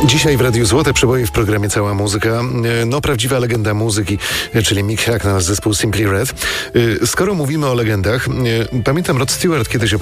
Dzisiaj w Radiu Złote Przeboje w programie Cała Muzyka. No, prawdziwa legenda muzyki, czyli Mick Hucknall z zespołu Simply Red. Skoro mówimy o legendach, pamiętam Rod Stewart kiedyś opowiadał